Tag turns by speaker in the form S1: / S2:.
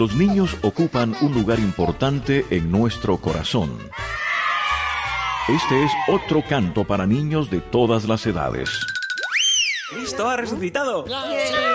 S1: Los niños ocupan un lugar importante en nuestro corazón. Este es otro canto para niños de todas las edades.
S2: ¡Cristo ha resucitado!